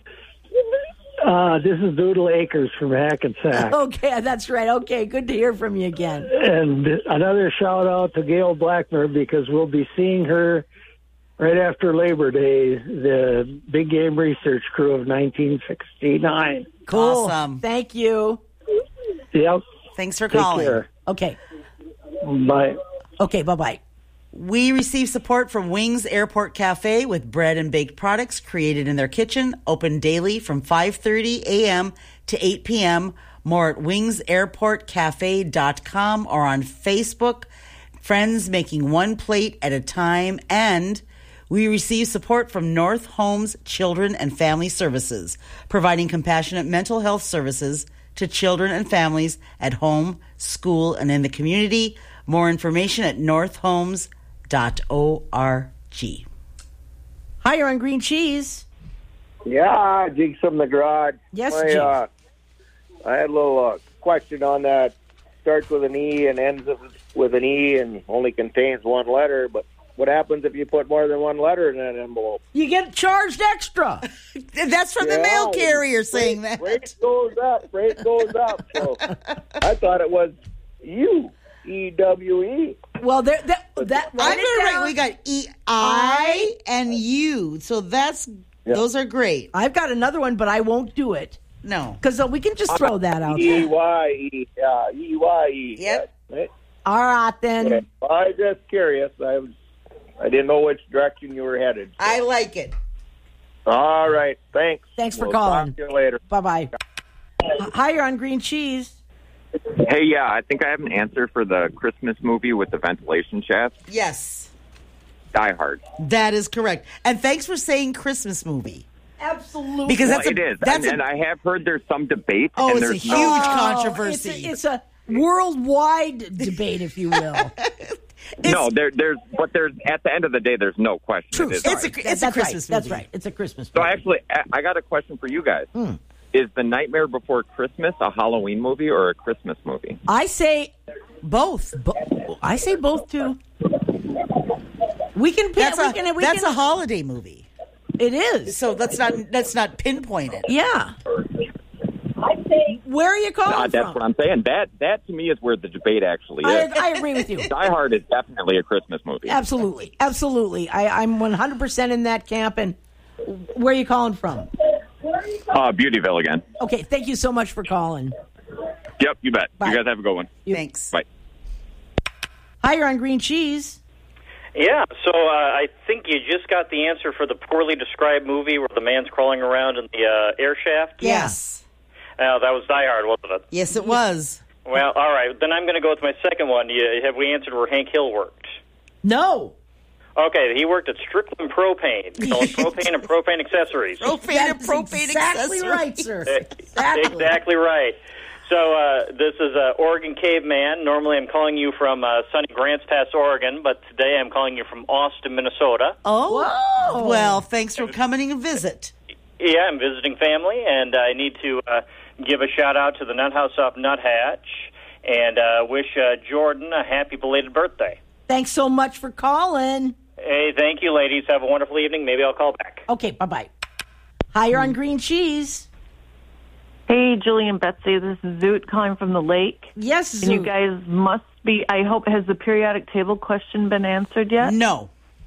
Uh, this is Doodle Acres from Hackensack. Okay, that's right. Okay, good to hear from you again. And another shout out to Gail Blackmer because we'll be seeing her right after Labor Day, the Big Game Research Crew of nineteen sixty-nine. Cool. Awesome. Thank you. Yep. Thanks for Take calling. care. Okay. Bye. Okay, bye-bye. We receive support from Wings Airport Cafe with bread and baked products created in their kitchen, open daily from five thirty a.m. to eight p.m. More at wings airport cafe dot com or on Facebook. Friends making one plate at a time. And we receive support from North Homes Children and Family Services, providing compassionate mental health services to children and families at home, school, and in the community. More information at north homes dot org. Higher on green cheese. Yeah, Jigs from the garage. Yes, My, Jigs. uh, I had a little uh, question on that. Starts with an E and ends with an E and only contains one letter. But what happens if you put more than one letter in that envelope? You get charged extra. That's from the Yeah, mail carrier rate- saying that. Rate goes up. Rate goes up. So I thought it was U. E W E. Well, there, that, that I'm write it gonna down. write. We got E I and U, so that's those are great. I've got another one, but I won't do it. No, because uh, we can just throw that out E there. Y E. Yeah, E Y E. Yep. Right? All right then. Okay. I was just curious. I was. I didn't know which direction you were headed. I like it. All right. Thanks. Thanks for We'll calling. Talk to you later. Bye bye. Higher on green cheese. Hey, yeah, I think I have an answer for the Christmas movie with the ventilation shaft. Yes, Die Hard. that is correct. And thanks for saying Christmas movie. Absolutely. Because Well, that's a, it is, that's and, a, and I have heard there's some debate. Oh, and it's a there's huge no, controversy. It's a, it's a worldwide debate, if you will. no, there, there's, but there's at the end of the day, there's no question. True. It is It's a, hard. it's a Christmas right. That's right. It's a Christmas So movie. actually, I- I got a question for you guys. Hmm. Is The Nightmare Before Christmas a Halloween movie or a Christmas movie? I say both. Bo- I say both too. We can pick. That's we a can, we that's can, a holiday movie. It is. So let's not let's not pinpoint it. Yeah. Where are you calling Uh, that's from? what I'm saying. That that to me is where the debate actually I, is. I agree with you. Die Hard is definitely a Christmas movie. Absolutely. Absolutely. I, I'm one hundred percent in that camp. And where are you calling from? Uh, Beautyville again. Okay. Thank you so much for calling. Yep, you bet. Bye. You guys have a good one. Thanks. Bye. Hi, you're on Green Cheese. Yeah, so uh, I think you just got the answer for the poorly described movie where the man's crawling around in the uh, air shaft. Yes. Uh, that was Die Hard, wasn't it? Yes, it was. Well, all right. Then I'm going to go with my second one. You, have we answered where Hank Hill worked? No. Okay, he worked at Strickland Propane. Called Propane and Propane Accessories. Propane That and is propane exactly accessories. right, sir. Exactly. exactly right. So uh, this is uh, Oregon Caveman. Normally I'm calling you from uh, sunny Grants Pass, Oregon, but today I'm calling you from Austin, Minnesota. Oh, Whoa. well, thanks for coming to visit. Yeah, I'm visiting family, and I need to uh, give a shout-out to the Nut House off Nuthatch and uh, wish uh, Jordan a happy belated birthday. Thanks so much for calling. Hey, thank you, ladies. Have a wonderful evening. Maybe I'll call back. Okay, bye-bye. Hi, you're on Green Cheese. Hey, Julie and Betsy, this is Zoot calling from the lake. Yes, And you Zoot. guys must be, I hope, has the periodic table question been answered yet? No.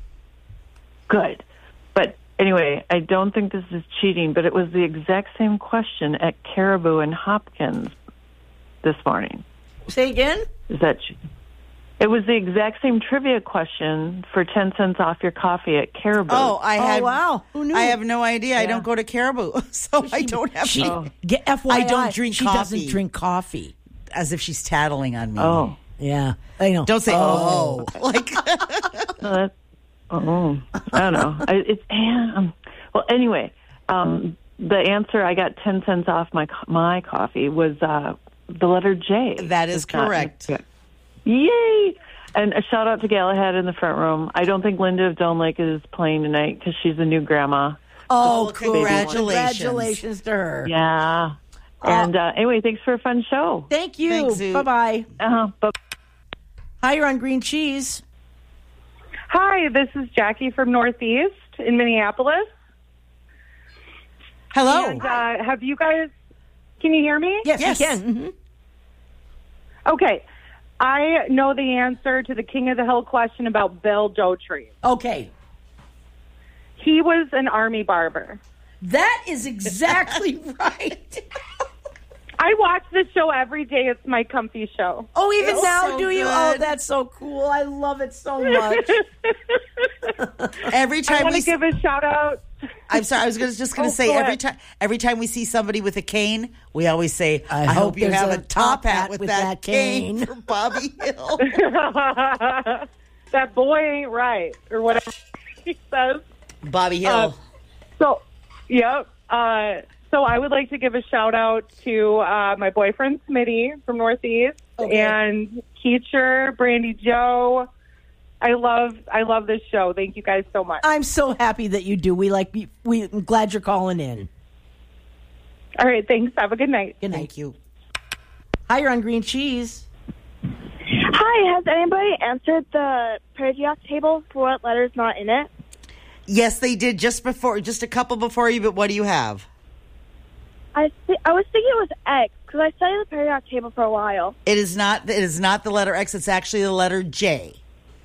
Good. But anyway, I don't think this is cheating, but it was the exact same question at Caribou and Hopkins this morning. Say again? Is that cheating? It was the exact same trivia question for ten cents off your coffee at Caribou. Oh, I had. wow. Who knew? I have no idea. I Yeah. don't go to Caribou, so I don't have. She, to. get F Y I, I don't drink she coffee. doesn't drink coffee. As if she's tattling on me. Oh. Yeah, I know. Don't say oh. Like No, that's, oh, I don't know. I, it's um, well. Anyway, um, the answer I got ten cents off my co- my coffee was uh, the letter J. that is It's not- correct. Yay! And a shout out to Galahad in the front room. I don't think Linda of Doan Lake is playing tonight because she's a new grandma. Oh, Oh, congratulations. congratulations to her. Yeah. And uh, anyway, thanks for a fun show. Thank you. Thanks, Zoot. Bye-bye. Uh-huh. Bye. Hi, you're on Green Cheese. Hi, this is Jackie from Northeast in Minneapolis. Hello. And, uh, have you guys? Can you hear me? Yes, Yes. you can. Mhm. Okay. I know the answer to the King of the Hill question about Bill Dotree. Okay. He was an army barber. That is exactly right. I watch this show every day. It's my comfy show. Oh, even It's now, so do you? good. Oh, that's so cool. I love it so much. Every I time want we to give a shout out. I'm sorry. I was gonna, just going to Oh, say go every ahead. time every time we see somebody with a cane, we always say, "I, I hope, hope you there's have a a top hat with, that, that cane. cane." for Bobby Hill." That boy ain't right, or whatever he says. Bobby Hill. Uh, so, yep. Uh, so I would like to give a shout out to uh, my boyfriend Smitty from Northeast Okay. and Keacher, Brandy Joe. I love I love this show. Thank you guys so much. I'm so happy that you do. We like. We, I'm glad you're calling in. All right, thanks. Have a good night. Good night. Thank you. Hi, you're on Green Cheese. Hi, has anybody answered the periodic table for what letter's not in it? Yes, they did just before, just a couple before you. But what do you have? I th- I was thinking it was X because I studied the periodic table for a while. It is not. It is not the letter X. It's actually the letter J.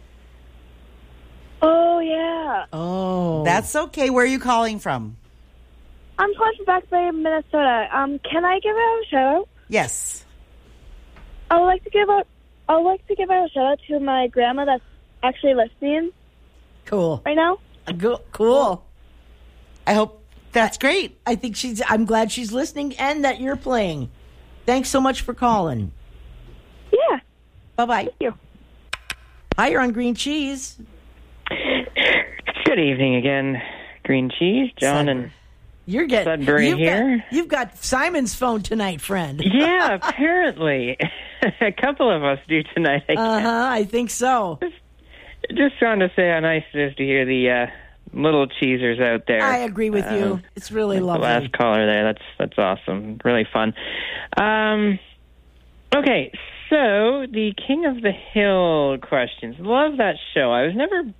Oh yeah, Oh, That's okay. Where are you calling from? I'm calling from Back Bay, Minnesota. Um, can I give out a shout out? Yes. I would like to give out. I would like to give out a shout out to my grandma that's actually listening cool. right now. Go- Cool. I hope that's great. I think she's. I'm glad she's listening and that you're playing. Thanks so much for calling. Yeah. Bye bye. Thank you. Hi, you're on Green Cheese. Good evening again, Green Cheese, John and You're getting Sudbury you've here. Got, you've got Simon's phone tonight, friend. Yeah, apparently. A couple of us do tonight. I Uh guess. huh. I think so. Just trying to say how nice it is to hear the uh, little cheesers out there. I agree with you. Um, It's really like lovely. The last caller there. That's that's awesome. Really fun. Um, okay, so the King of the Hill questions. Love that show. I was never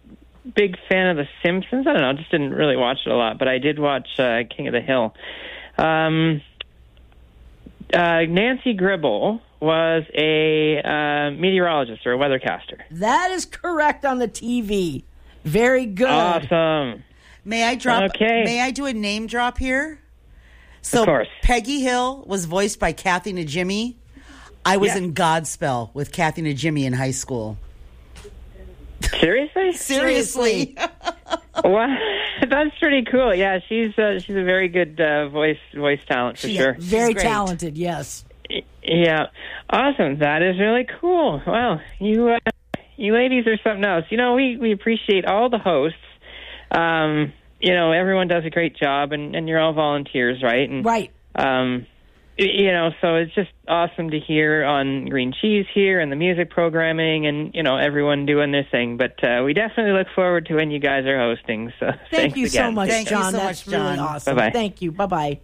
big fan of The Simpsons. I don't know, just didn't really watch it a lot, but I did watch uh, King of the Hill. Um, uh, Nancy Gribble was a uh, meteorologist or a weathercaster. That is correct on the T V. Very good. Awesome. May I drop? Okay. May I do a name drop here? So Of course. Peggy Hill was voiced by Kathy Najimy. I was Yeah. in Godspell with Kathy Najimy in high school. Seriously? Seriously. Wow, that's pretty cool. Yeah, she's uh, she's a very good uh, voice voice talent for She's sure. very talented, yes. Yeah, awesome. That is really cool. Wow, you uh, you ladies are something else. You know, we, we appreciate all the hosts. Um, you know, everyone does a great job, and, and you're all volunteers, right? And, right. Um, y- you know, so it's just awesome to hear on Green Cheese here and the music programming and, you know, everyone doing their thing. But uh, we definitely look forward to when you guys are hosting. So Thank thanks you again. so much, Thank you John. so That's much, John. really awesome. Bye-bye. Thank you. Bye-bye.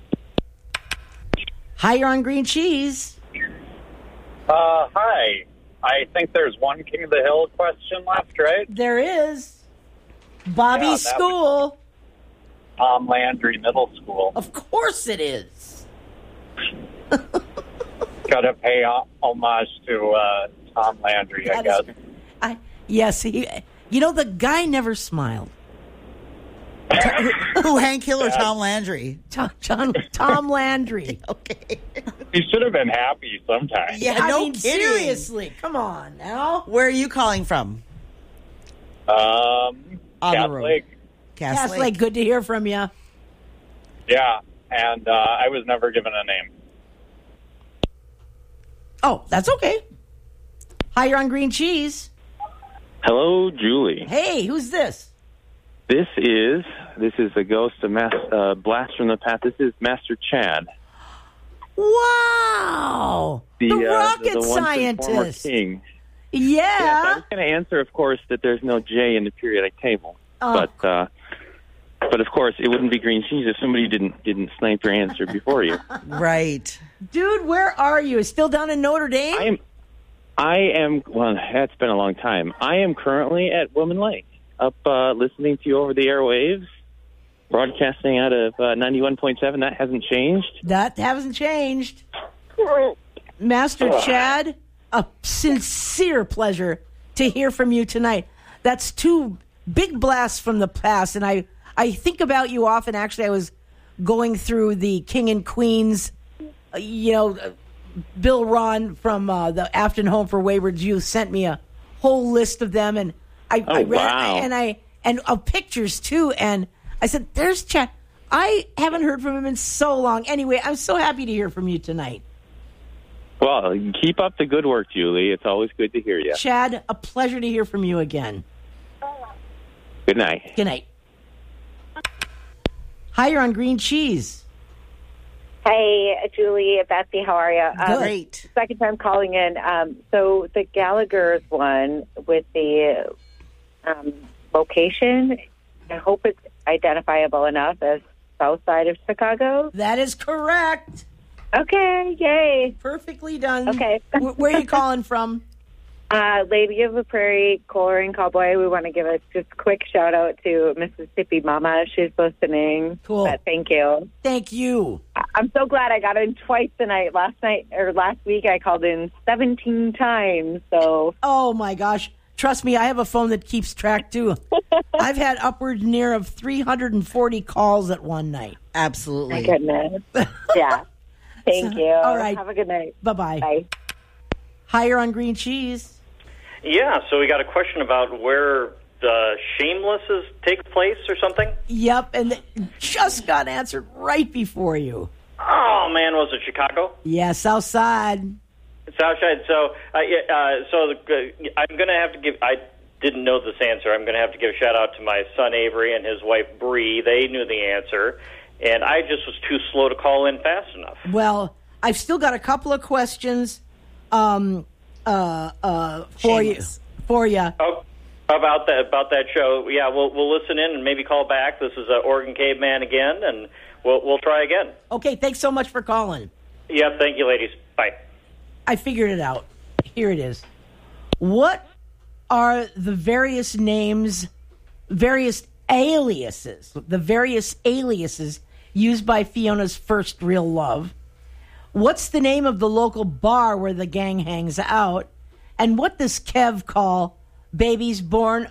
Hi, you're on Green Cheese. Uh, hi. I think there's one King of the Hill question left, right? There is. Bobby's Yeah, that School. Tom Landry Middle School. Of course it is. Got to pay ho- homage to uh, Tom Landry, I That guess. is- I, yes, he, you know, the guy never smiled. Who, Hank Hill or Tom Landry? Tom, John, Tom Landry. Okay. He should have been happy sometime. Yeah, I no mean, kidding. seriously, come on now. Where are you calling from? Um, On the Cass road. Lake. Cass Cass Lake. Lake, good to hear from you. Yeah, and uh, I was never given a name. Oh, that's okay. Hi, you're on Green Cheese. Hello, Julie. Hey, who's this? This is this is the ghost of Mas- uh, Blast from the Past. This is Master Chad, Wow, the, the, uh, rocket the, the one scientist. former king. Yeah. Yes, I was going to answer, of course, that there's no J in the periodic table, Oh. but uh, but of course it wouldn't be Green Cheese if somebody didn't didn't snipe your answer before you. Right. Dude, where are you? Still down in Notre Dame? I am. I am. Well, that's been a long time. I am currently at Woman Lake, up uh, listening to you over the airwaves, broadcasting out of uh, ninety-one point seven. That hasn't changed. That hasn't changed. Master Chad, a sincere pleasure to hear from you tonight. That's two big blasts from the past, and I, I think about you often. Actually, I was going through the King and Queens, uh, you know, uh, Bill Ron from uh, the Afton Home for Wayward Youth sent me a whole list of them, and I, Oh, I read wow. and I and of pictures too, and I said, "There's Chad." I haven't heard from him in so long. Anyway, I'm so happy to hear from you tonight. Well, keep up the good work, Julie. It's always good to hear you. Chad, a pleasure to hear from you again. Good night. Good night. Hi, you're on Green Cheese. Hey, Julie, Betsy, how are you? Um, Great. Second time calling in. Um, so the Gallagher's one with the um, location, I hope it's identifiable enough as south side of Chicago. That is correct. Okay, yay. Perfectly done. Okay. Where, where are you calling from? Uh, Lady of the Prairie, Coloring Cowboy. We want to give a just quick shout out to Mississippi Mama. She's listening. Cool. But thank you. Thank you. I- I'm so glad I got in twice tonight. Last night or last week, I called in seventeen times. So Oh my gosh. Trust me, I have a phone that keeps track too. I've had upward near of three hundred forty calls at one night. Absolutely. my goodness. Yeah. Thank So, you. all right. Have a good night. Bye-bye. Bye. Higher on Green Cheese. Yeah, so we got a question about where the Shamelesses take place or something. Yep, and it just got answered right before you. Oh man, was it Chicago? Yeah, South Side. Southside. So, uh, yeah, uh, so the, uh, I'm going to have to give. I didn't know this answer. I'm going to have to give a shout out to my son Avery and his wife Bree. They knew the answer, and I just was too slow to call in fast enough. Well, I've still got a couple of questions um, uh, uh, for Shameless. you. For you. Oh, about that about that show. Yeah, we'll we'll listen in and maybe call back. This is uh, Oregon Caveman again, and we'll we'll try again. Okay, thanks so much for calling. Yeah, thank you, ladies. Bye. I figured it out. Here it is. What are the various names various aliases, the various aliases used by Fiona's first real love? What's the name of the local bar where the gang hangs out? And what does Kev call babies born